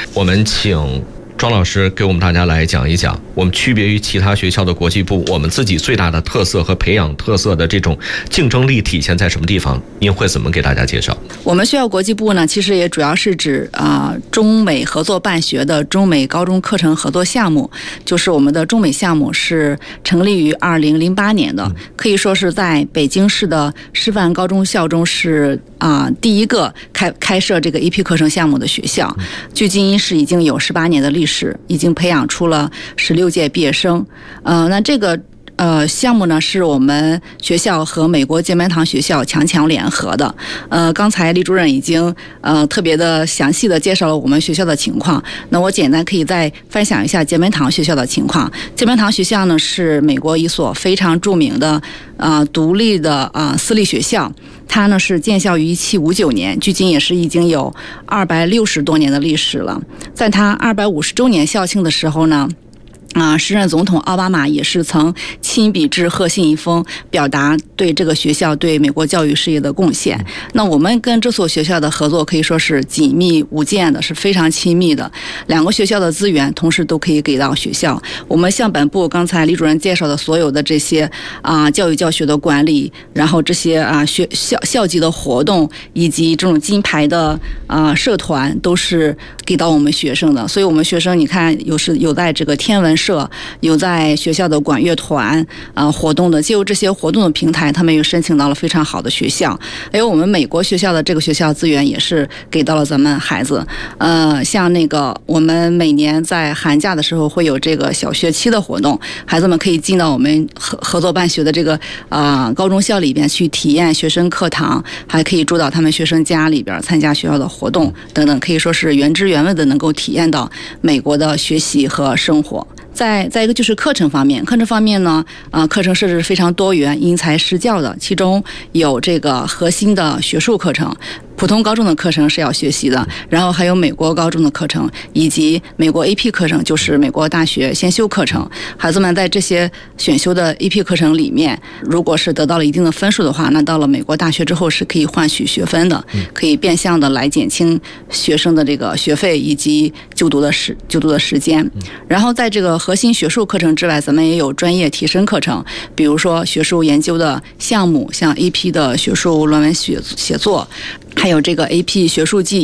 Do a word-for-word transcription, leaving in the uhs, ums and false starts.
我们请庄老师给我们大家来讲一讲，我们区别于其他学校的国际部，我们自己最大的特色和培养特色的这种竞争力体现在什么地方？您会怎么给大家介绍？ 我们学校国际部呢，其实也主要是指啊、呃、中美合作办学的中美高中课程合作项目，就是我们的中美项目是成立于二零零八年的，可以说是在北京市的师范高中校中是啊、呃、第一个开开设这个 A P 课程项目的学校，距今是已经有十八年的历史。已经培养出了十六届毕业生，呃，那这个呃项目呢是我们学校和美国剑门堂学校强强联合的。呃，刚才李主任已经呃特别的详细的介绍了我们学校的情况，那我简单可以再分享一下剑门堂学校的情况。剑门堂学校呢是美国一所非常著名的呃独立的啊、呃、私立学校。它呢是建校于一七五九年，距今也是已经有二百六十多年的历史了。在它二百五十周年校庆的时候呢，啊，时任总统奥巴马也是曾亲笔致贺信一封，表达对这个学校对美国教育事业的贡献。那我们跟这所学校的合作可以说是紧密无间的，是非常亲密的。两个学校的资源同时都可以给到学校。我们像本部刚才李主任介绍的所有的这些啊教育教学的管理，然后这些啊学校校级的活动以及这种金牌的啊社团都是给到我们学生的。所以我们学生你看有是有在这个天文社，有在学校的管乐团呃活动的，借由这些活动的平台，他们又申请到了非常好的学校。还有我们美国学校的这个学校资源也是给到了咱们孩子。呃，像那个我们每年在寒假的时候会有这个小学期的活动，孩子们可以进到我们合合作办学的这个啊、呃、高中校里边去体验学生课堂，还可以住到他们学生家里边参加学校的活动等等，可以说是原汁原味的能够体验到美国的学习和生活。再再一个就是课程方面，课程方面呢，啊、呃，课程设置非常多元，因材施教的，其中有这个核心的学术课程。普通高中的课程是要学习的，然后还有美国高中的课程，以及美国 A P 课程，就是美国大学先修课程。孩子们在这些选修的 A P 课程里面，如果是得到了一定的分数的话，那到了美国大学之后是可以换取学分的，可以变相的来减轻学生的这个学费以及就读的时就读的时间。然后在这个核心学术课程之外，咱们也有专业提升课程，比如说学术研究的项目，像 A P 的学术论文写写作。还有这个 A P 学术季